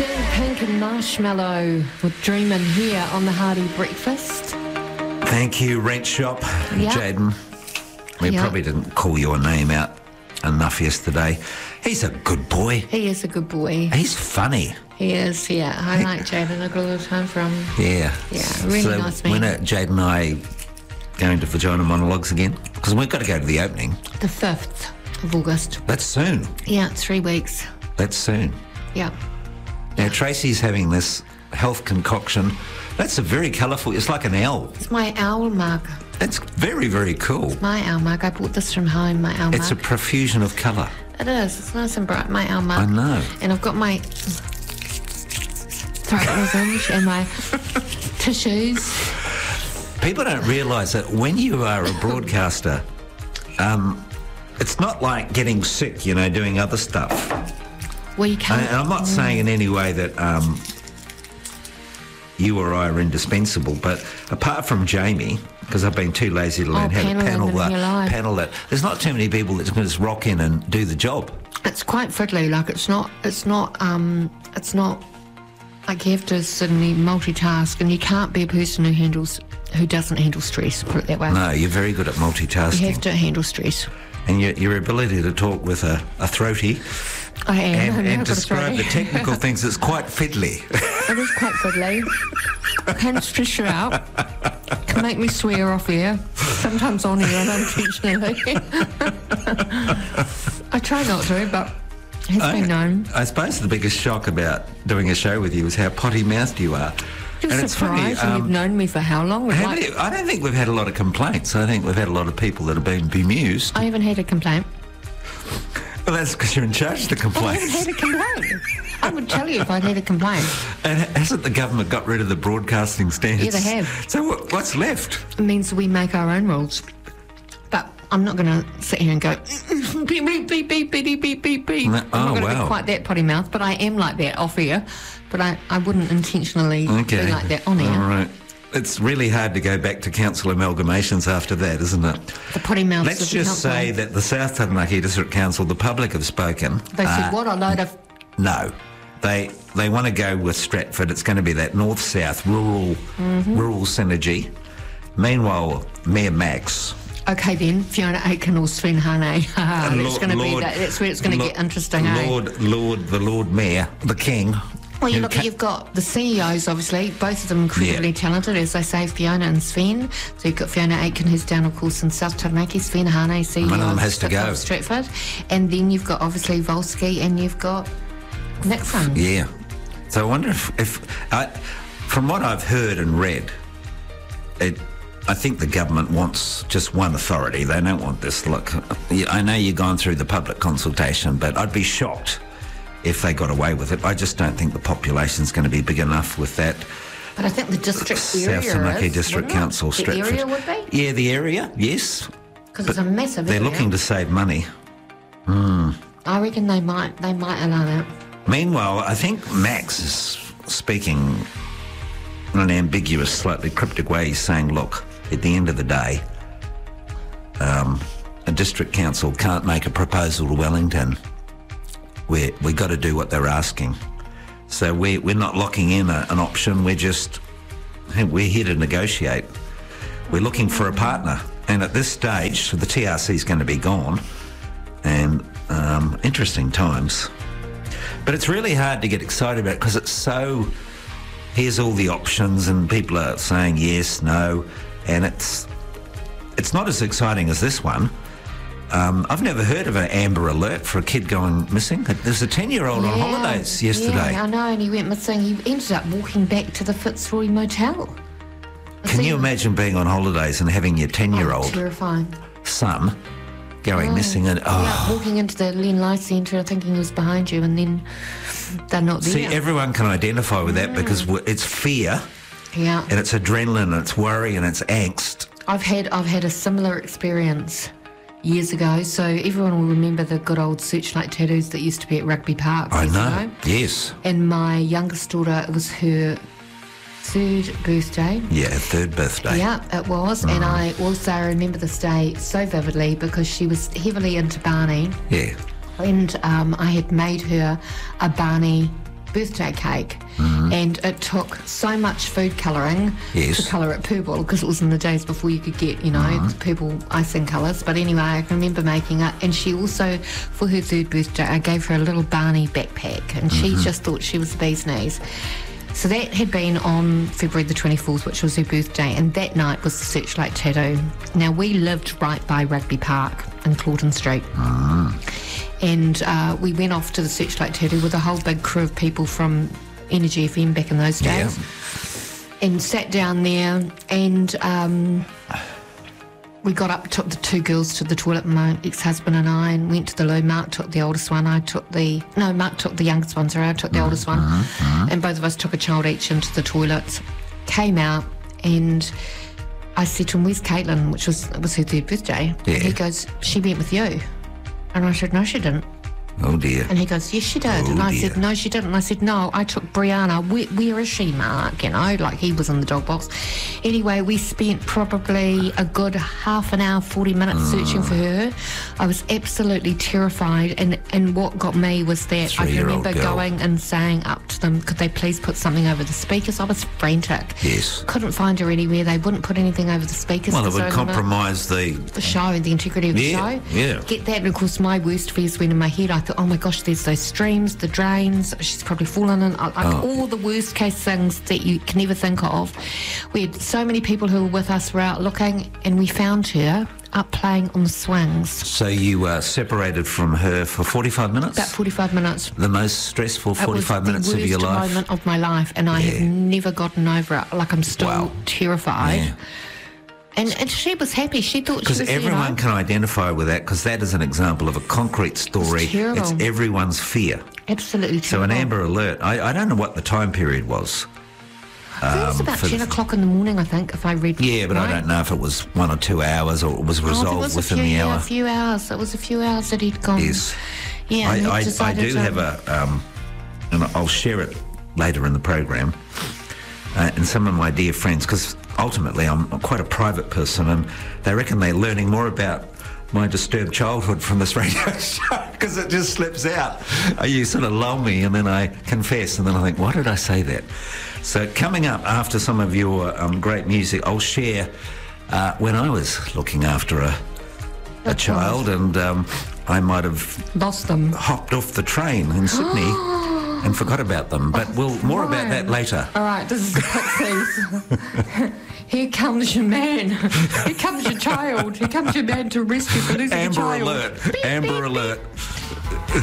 Pink and Marshmallow with Dreamin' here on the Hardy Breakfast. Thank you, Rent Shop, Yeah. Jaden. We Yeah. probably didn't call your name out enough yesterday. He's a good boy. He is a good boy. He's funny. He is, yeah. I like Jaden. I got a lot of time from. Yeah. Yeah, really so nice man. When are Jaden and I going to Vagina Monologues again? Because we've got to go to the opening. The 5th of August. That's soon. Yeah, 3 weeks. That's soon. Yeah. Now, Tracy's having this health concoction. That's a very colourful, it's like an owl. It's my owl mug. It's very, very cool. My owl mug. I bought this from home, my owl It's a mug. profusion of colour. It is. It's nice and bright, my owl mug. I know. And I've got my throat lozenge and my tissues. People don't realise that when you are a broadcaster, it's not like getting sick, you know, doing other stuff. Well, you can't. And I'm not saying in any way that you or I are indispensable, but apart from Jamie, because I've been too lazy to learn how to panel that, there's not too many people that can just rock in and do the job. It's quite fiddly. Like it's not like you have to suddenly multitask, and you can't be a person who doesn't handle stress. Put it that way. No, you're very good at multitasking. You have to handle stress. And your ability to talk with a throaty I am. and describe the technical things is quite fiddly. It is quite fiddly. Can stress you out. Can make me swear off air. Sometimes on air unintentionally. I try not to, but it's been known. I suppose the biggest shock about doing a show with you is how potty-mouthed you are. You're and it's funny. surprised, and you've known me for how long? I don't think we've had a lot of complaints. I think we've had a lot of people that have been bemused. I haven't had a complaint. Well, that's because you're in charge of the I complaints. haven't had a complaint. I would tell you if I'd had a complaint. And hasn't the government got rid of the broadcasting standards? Yeah, they have. So what's left? It means we make our own rules. But I'm not going to sit here and go beep, beep, beep, beep, beep, beep, beep, beep. No, I'm not going to wow. be quite that potty mouth, but I am like that off air. But I wouldn't intentionally be like that on air. All right. It's really hard to go back to council amalgamations after that, isn't it? The potty mouth. Let's just say that the South Taranaki District Council, the public have spoken. They said, what a load of... No. They want to go with Stratford. It's going to be that north-south rural synergy. Meanwhile, Mayor Max... Okay then, Fiona Aiken or Sven Hane. That's going to be that. That's where it's going to get interesting. The Lord Mayor, the King. Well, you look, you've got the CEOs, obviously, both of them incredibly talented, as they say, Fiona and Sven. So you've got Fiona Aiken, who's down, of course, in South Taranaki, Sven Hane, CEO One of them has to go. of Stratford. And then you've got, obviously, Volsky, and you've got Nixon. Yeah. So I wonder if from what I've heard and read, I think the government wants just one authority. They don't want this. Look, I know you've gone through the public consultation, but I'd be shocked if they got away with it. I just don't think the population's going to be big enough with that. But I think the district area South Taranaki is, District wouldn't it? Council, The Stratford. area would be? Yeah, the area, yes. Because it's a massive They're area. looking to save money. I reckon they might allow that. Meanwhile, I think Max is speaking in an ambiguous, slightly cryptic way. He's saying, look, at the end of the day, a district council can't make a proposal to Wellington. We got to do what they're asking. So we're not locking in an option. We're here to negotiate. We're looking for a partner. And at this stage, the TRC is going to be gone. And interesting times. But it's really hard to get excited about because it's so... Here's all the options and people are saying yes, no. And it's not as exciting as this one. I've never heard of an Amber Alert for a kid going missing. There's a 10-year-old on holidays yesterday. Yeah, I know, and he went missing. He ended up walking back to the Fitzroy Motel. Can you imagine being on holidays and having your 10-year-old terrifying son going missing? And walking into the Len Lai Centre thinking he was behind you, and then they're not there. See, everyone can identify with that because it's fear, and it's adrenaline, and it's worry, and it's angst. I've had a similar experience years ago, so everyone will remember the good old searchlight tattoos that used to be at Rugby Park. I know, ago. yes. And my youngest daughter, it was her third birthday. Yeah, third birthday. Yeah, it was. And I also remember this day so vividly because she was heavily into Barney. Yeah. And I had made her a Barney birthday cake, and it took so much food colouring Yes. to colour it purple, because it was in the days before you could get, the purple icing colours. But anyway, I can remember making it, and she also, for her third birthday, I gave her a little Barney backpack, and she just thought she was the bee's knees. So that had been on February the 24th, which was her birthday, and that night was the Searchlight Tattoo. Now, we lived right by Rugby Park in Clawton Street. And we went off to the Searchlight Tattoo with a whole big crew of people from Energy FM back in those days. And sat down there, and we got up, took the two girls to the toilet, my ex-husband and I, and went to the loo. Mark took the oldest one, Mark took the youngest one, I took the oldest one. And both of us took a child each into the toilets, came out, and I said to him, "Where's Caitlin?" Which was her third birthday. Yeah. And he goes, "She went with you." And I said, "No, she didn't." Oh, dear. And he goes, "Yes, she did." And I said, "No, she didn't." And I said, "No, I took Brianna. Where is she, Mark?" Like he was in the dog box. Anyway, we spent probably a good half an hour, 40 minutes searching for her. I was absolutely terrified. And what got me was that I Three-year-old remember girl. going and saying up to them, "Could they please put something over the speakers?" I was frantic. Yes. Couldn't find her anywhere. They wouldn't put anything over the speakers. Well, it 'cause I would remember compromise the... the show, the integrity of the show. Yeah. Get that, and of course my worst fears went in my head. I thought, oh my gosh, there's those streams, the drains, she's probably fallen in, all the worst case things that you can ever think of. We had so many people who were with us were out looking, and we found her up playing on the swings. So you separated from her for 45 minutes? About 45 minutes. The most stressful 45 minutes of your It was the worst life? moment of my life, and I have never gotten over it. Like, I'm still terrified. Yeah. And she was happy. She thought she was, Because everyone can identify with that, because that is an example of a concrete story. It's terrible. It's everyone's fear. absolutely So terrible. an Amber Alert, I don't know what the time period was. I think it was about 10 o'clock in the morning, I think, if I read Yeah, but right. I don't know if it was 1 or 2 hours or it was Oh, resolved it was within the hour. a few hours. It was a few hours that he'd gone. Yes. Yeah, and he I decided do to- have a, and I'll share it later in the program, and some of my dear friends, because ultimately I'm quite a private person, and they reckon they're learning more about my disturbed childhood from this radio show, because it just slips out. You sort of lull me, and then I confess, and then I think, why did I say that? So coming up after some of your great music, I'll share when I was looking after a child, and I might have Lost them. hopped off the train in Sydney and forgot about them. But we'll more about that later. All right, this is the Pixies. Here comes your man. Here comes your child. Here comes your man to rescue the losing Amber child. Alert. Beep, Amber beep, Alert.